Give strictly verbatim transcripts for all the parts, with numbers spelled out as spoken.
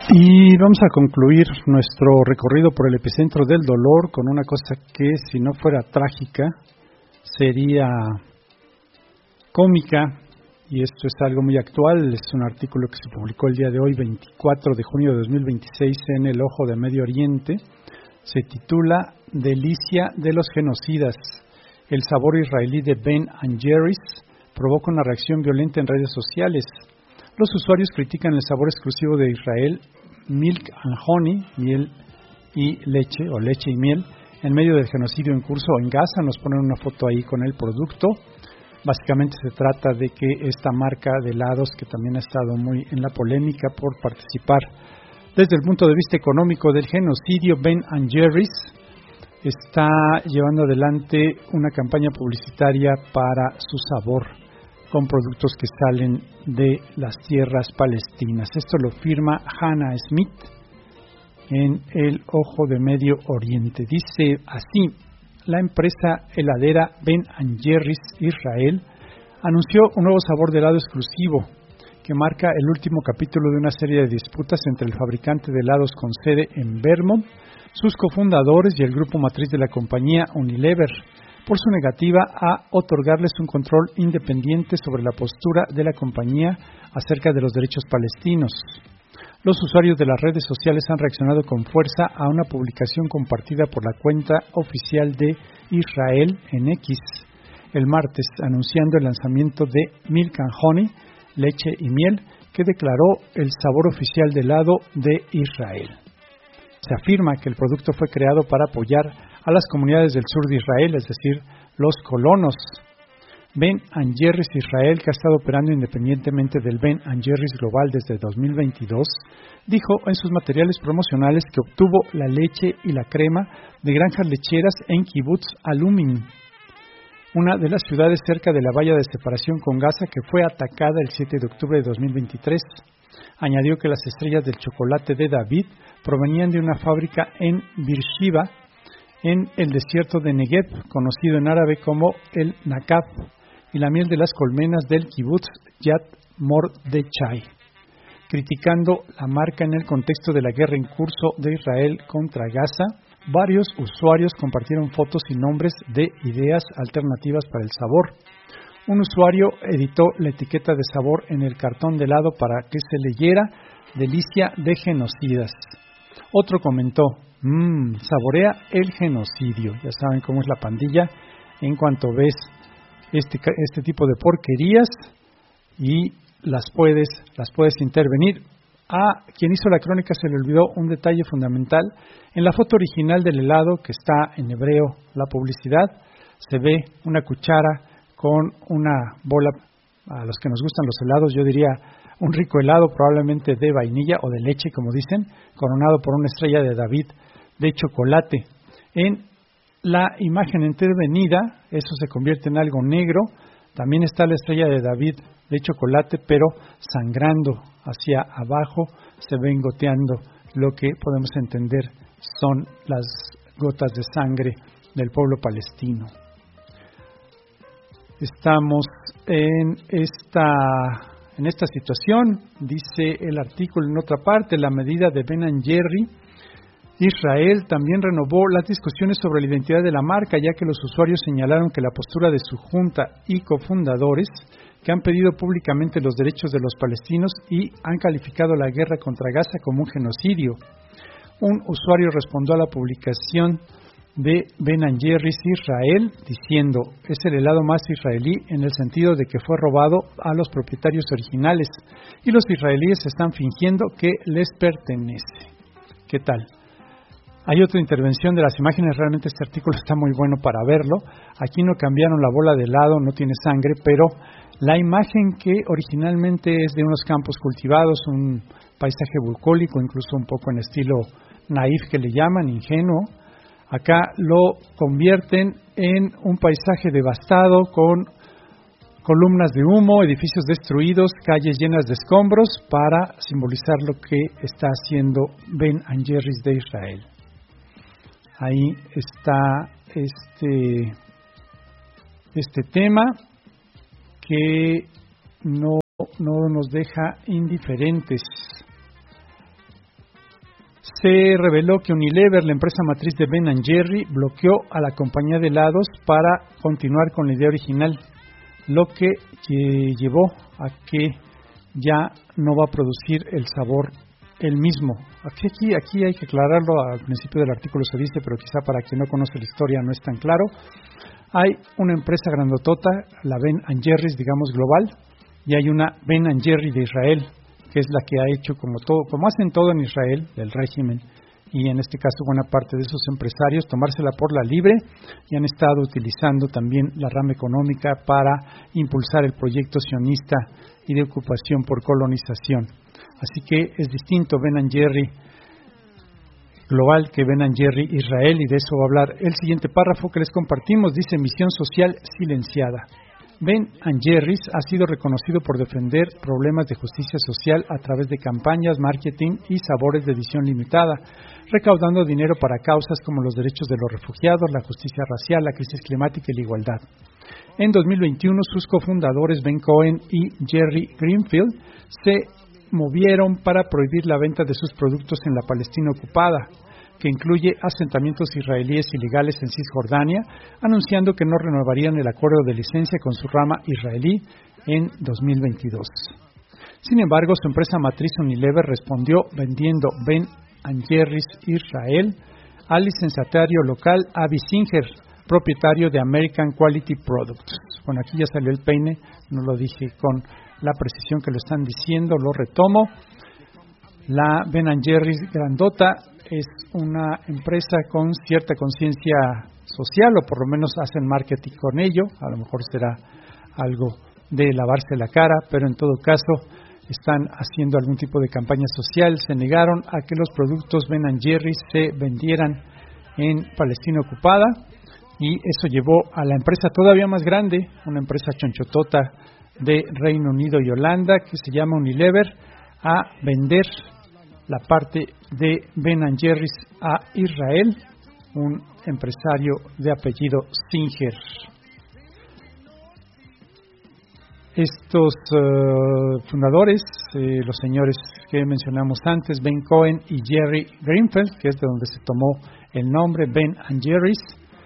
Y vamos a concluir nuestro recorrido por el epicentro del dolor con una cosa que, si no fuera trágica, sería cómica, y esto es algo muy actual. Es un artículo que se publicó el día de hoy, veinticuatro de junio de dos mil veintiséis, en El Ojo de Medio Oriente. Se titula Delicia de los genocidas. El sabor israelí de Ben and Jerry's provoca una reacción violenta en redes sociales. Los usuarios critican el sabor exclusivo de Israel, Milk and Honey, miel y leche, o leche y miel, en medio del genocidio en curso en Gaza. Nos ponen una foto ahí con el producto. Básicamente se trata de que esta marca de helados, que también ha estado muy en la polémica por participar desde el punto de vista económico del genocidio, Ben and Jerry's está llevando adelante una campaña publicitaria para su sabor, con productos que salen de las tierras palestinas. Esto lo firma Hannah Smith en El Ojo de Medio Oriente. Dice así: la empresa heladera Ben and Jerry's Israel anunció un nuevo sabor de helado exclusivo que marca el último capítulo de una serie de disputas entre el fabricante de helados con sede en Vermont, sus cofundadores y el grupo matriz de la compañía, Unilever, por su negativa a otorgarles un control independiente sobre la postura de la compañía acerca de los derechos palestinos. Los usuarios de las redes sociales han reaccionado con fuerza a una publicación compartida por la cuenta oficial de Israel en X el martes, anunciando el lanzamiento de Milk and Honey, leche y miel, que declaró el sabor oficial de helado de Israel. Se afirma que el producto fue creado para apoyar a las comunidades del sur de Israel, es decir, los colonos. Ben and Jerry's Israel, que ha estado operando independientemente del Ben and Jerry's Global desde dos mil veintidós, dijo en sus materiales promocionales que obtuvo la leche y la crema de granjas lecheras en Kibbutz Alumin, una de las ciudades cerca de la valla de separación con Gaza, que fue atacada el siete de octubre de dos mil veintitrés. Añadió que las estrellas del chocolate de David provenían de una fábrica en Beersheba, en el desierto de Negev, conocido en árabe como el Nakab, y la miel de las colmenas del Kibbutz Yad Mordechai. Criticando la marca en el contexto de la guerra en curso de Israel contra Gaza, varios usuarios compartieron fotos y nombres de ideas alternativas para el sabor. Un usuario editó la etiqueta de sabor en el cartón de helado para que se leyera Delicia de genocidas. Otro comentó: mmm, saborea el genocidio. Ya saben cómo es la pandilla en cuanto ves este, este tipo de porquerías y las puedes, las puedes intervenir. A quien hizo la crónica se le olvidó un detalle fundamental. En la foto original del helado, que está en hebreo la publicidad, se ve una cuchara con una bola. A los que nos gustan los helados, yo diría un rico helado, probablemente de vainilla o de leche, como dicen, coronado por una estrella de David de chocolate. En la imagen intervenida, eso se convierte en algo negro. También está la estrella de David de chocolate, pero sangrando hacia abajo, se ven goteando lo que podemos entender son las gotas de sangre del pueblo palestino. Estamos en esta, en esta situación, dice el artículo en otra parte. La medida de Ben and Jerry Israel también renovó las discusiones sobre la identidad de la marca, ya que los usuarios señalaron que la postura de su junta y cofundadores, que han pedido públicamente los derechos de los palestinos y han calificado la guerra contra Gaza como un genocidio. Un usuario respondió a la publicación de Ben and Jerry's Israel diciendo: es el helado más israelí en el sentido de que fue robado a los propietarios originales y los israelíes están fingiendo que les pertenece. ¿Qué tal? Hay otra intervención de las imágenes. Realmente este artículo está muy bueno para verlo. Aquí no cambiaron la bola de helado, no tiene sangre, pero la imagen, que originalmente es de unos campos cultivados, un paisaje bucólico, incluso un poco en estilo naif que le llaman, ingenuo, acá lo convierten en un paisaje devastado con columnas de humo, edificios destruidos, calles llenas de escombros, para simbolizar lo que está haciendo Ben and Jerry's de Israel. Ahí está este, este tema que no, no nos deja indiferentes. Se reveló que Unilever, la empresa matriz de Ben and Jerry, bloqueó a la compañía de helados para continuar con la idea original, lo que eh, llevó a que ya no va a producir el sabor el mismo. Aquí, aquí, aquí hay que aclararlo, al principio del artículo se dice, pero quizá para quien no conoce la historia no es tan claro. Hay una empresa grandotota, la Ben and Jerry's, digamos global, y hay una Ben and Jerry de Israel, que es la que ha hecho como todo, como hacen todo en Israel, el régimen, y en este caso buena parte de esos empresarios, tomársela por la libre, y han estado utilizando también la rama económica para impulsar el proyecto sionista y de ocupación por colonización. Así que es distinto Ben and Jerry global que Ben and Jerry Israel, y de eso va a hablar el siguiente párrafo que les compartimos. Dice: misión social silenciada. Ben and Jerry's ha sido reconocido por defender problemas de justicia social a través de campañas, marketing y sabores de edición limitada, recaudando dinero para causas como los derechos de los refugiados, la justicia racial, la crisis climática y la igualdad. En dos mil veintiuno, sus cofundadores Ben Cohen y Jerry Greenfield se movieron para prohibir la venta de sus productos en la Palestina ocupada, que incluye asentamientos israelíes ilegales en Cisjordania, anunciando que no renovarían el acuerdo de licencia con su rama israelí en dos mil veintidós. Sin embargo, su empresa matriz Unilever respondió vendiendo Ben and Jerry's Israel al licenciatario local Avi Singer, propietario de American Quality Products. Bueno, aquí ya salió el peine, no lo dije con la precisión que lo están diciendo, lo retomo. La Ben and Jerry's grandota es una empresa con cierta conciencia social, o por lo menos hacen marketing con ello. A lo mejor será algo de lavarse la cara, pero en todo caso están haciendo algún tipo de campaña social. Se negaron a que los productos Ben and Jerry's se vendieran en Palestina ocupada, y eso llevó a la empresa todavía más grande, una empresa chonchotota de Reino Unido y Holanda que se llama Unilever, a vender la parte de Ben and Jerry's a Israel, un empresario de apellido Singer. Estos uh, fundadores, eh, los señores que mencionamos antes, Ben Cohen y Jerry Greenfield, que es de donde se tomó el nombre Ben and Jerry's,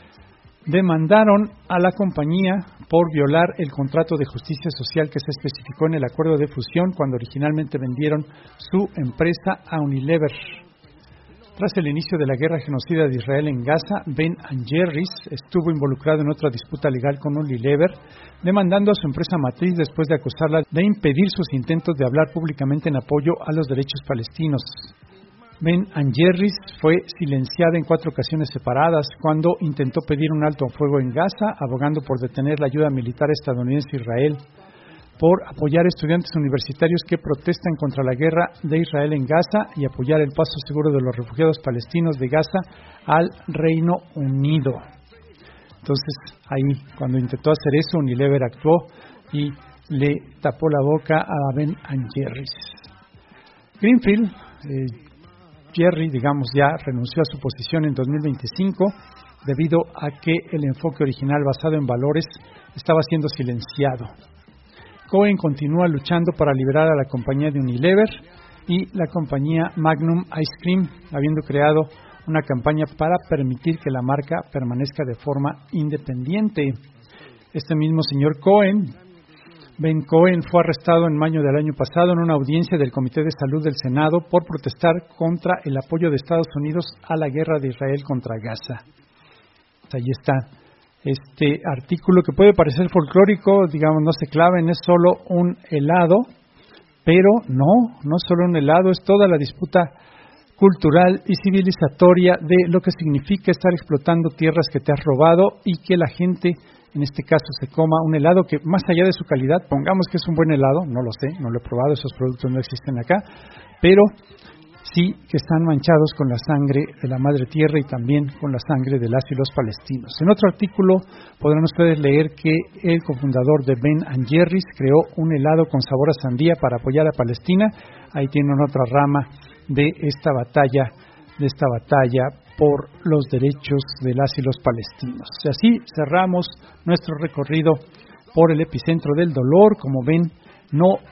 demandaron a la compañía por violar el contrato de justicia social que se especificó en el acuerdo de fusión cuando originalmente vendieron su empresa a Unilever. Tras el inicio de la guerra genocida de Israel en Gaza, Ben and Jerry's estuvo involucrado en otra disputa legal con Unilever, demandando a su empresa matriz después de acusarla de impedir sus intentos de hablar públicamente en apoyo a los derechos palestinos. Ben and Jerry's fue silenciada en cuatro ocasiones separadas cuando intentó pedir un alto al fuego en Gaza, abogando por detener la ayuda militar estadounidense a Israel, por apoyar a estudiantes universitarios que protestan contra la guerra de Israel en Gaza y apoyar el paso seguro de los refugiados palestinos de Gaza al Reino Unido. Entonces, ahí, cuando intentó hacer eso, Unilever actuó y le tapó la boca a Ben and Jerry's. Greenfield, eh, Jerry, digamos, ya renunció a su posición en dos mil veinticinco debido a que el enfoque original basado en valores estaba siendo silenciado. Cohen continúa luchando para liberar a la compañía de Unilever y la compañía Magnum Ice Cream, habiendo creado una campaña para permitir que la marca permanezca de forma independiente. Este mismo señor Cohen, Ben Cohen, fue arrestado en mayo del año pasado en una audiencia del Comité de Salud del Senado por protestar contra el apoyo de Estados Unidos a la guerra de Israel contra Gaza. Ahí está. Este artículo que puede parecer folclórico, digamos, no se claven, es solo un helado, pero no, no es solo un helado, es toda la disputa cultural y civilizatoria de lo que significa estar explotando tierras que te has robado y que la gente, en este caso, se coma un helado que, más allá de su calidad, pongamos que es un buen helado, no lo sé, no lo he probado, esos productos no existen acá, pero sí que están manchados con la sangre de la madre tierra y también con la sangre de las y los palestinos. En otro artículo podrán ustedes leer que el cofundador de Ben and Jerry's creó un helado con sabor a sandía para apoyar a Palestina. Ahí tienen otra rama de esta batalla, de esta batalla por los derechos de las y los palestinos. Y así cerramos nuestro recorrido por el epicentro del dolor. Como ven, no